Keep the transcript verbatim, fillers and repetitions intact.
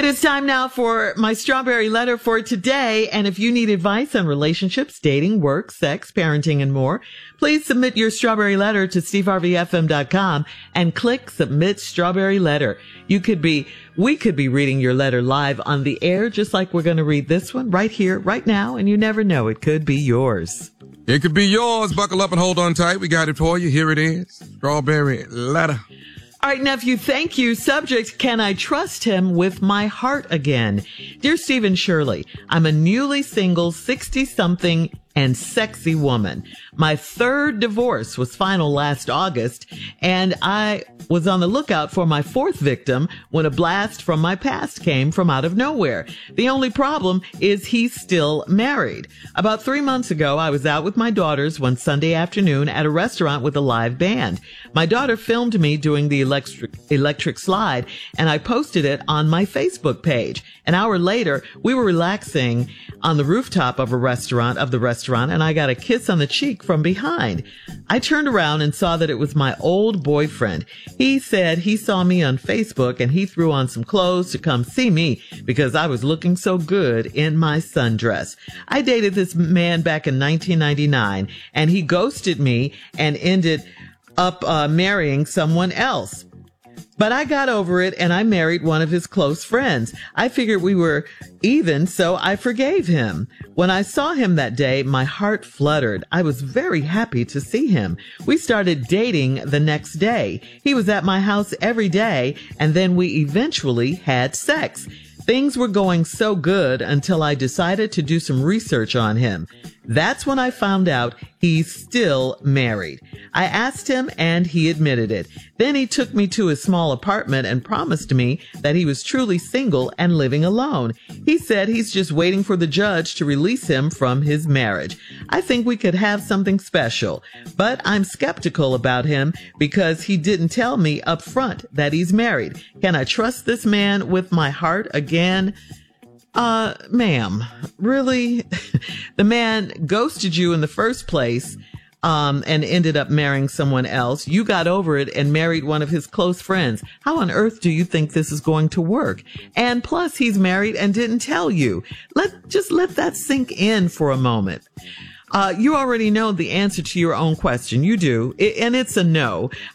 It's time now for my strawberry letter for today. And if you need advice on relationships, dating, work, sex, parenting, and more, please submit your strawberry letter to steve harvey f m dot com and click submit strawberry letter. You could be, we could be reading your letter live on the air, just like we're going to read this one right here, right now. And you never know, it could be yours. It could be yours. Buckle up and hold on tight. We got it for you. Here it is. Strawberry letter. All right, nephew, thank you. Subject, can I trust him with my heart again? Dear Stephen Shirley, I'm a newly single sixty-something and sexy woman. My third divorce was final last August, and I was on the lookout for my fourth victim when a blast from my past came from out of nowhere. The only problem is he's still married. About three months ago, I was out with my daughters one Sunday afternoon at a restaurant with a live band. My daughter filmed me doing the electric, electric slide, and I posted it on my Facebook page. An hour later, we were relaxing on the rooftop of a restaurant, of the restaurant, and I got a kiss on the cheek from behind. I turned around and saw that it was my old boyfriend. He said he saw me on Facebook and he threw on some clothes to come see me because I was looking so good in my sundress. I dated this man back in nineteen ninety-nine and he ghosted me and ended up uh, marrying someone else. But I got over it and I married one of his close friends. I figured we were even, so I forgave him. When I saw him that day, my heart fluttered. I was very happy to see him. We started dating the next day. He was at my house every day, and then we eventually had sex. Things were going so good until I decided to do some research on him. That's when I found out he's still married. I asked him and he admitted it. Then he took me to his small apartment and promised me that he was truly single and living alone. He said he's just waiting for the judge to release him from his marriage. I think we could have something special, but I'm skeptical about him because he didn't tell me up front that he's married. Can I trust this man with my heart again? Uh, ma'am, really? The man ghosted you in the first place, um, and ended up marrying someone else. You got over it and married one of his close friends. How on earth do you think this is going to work? And plus, he's married and didn't tell you. Let, just let that sink in for a moment. Uh, you already know the answer to your own question. You do. It, and it's a no.